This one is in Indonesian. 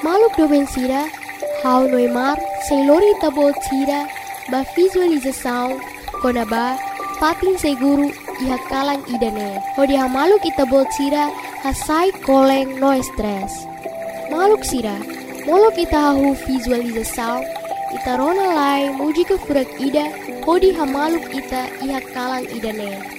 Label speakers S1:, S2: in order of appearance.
S1: hamaluk doben sira, hau noimar, seilori tabo sira, ba visualização, konaba, patin seguru, iha kalang idane. Hodi hamaluk itabol sira, hasai koleng no stress. Maluk sira, molok ita hahu visualização, ita rona lai muji ke furak ida, hodi hamaluk ita iha kalang idane.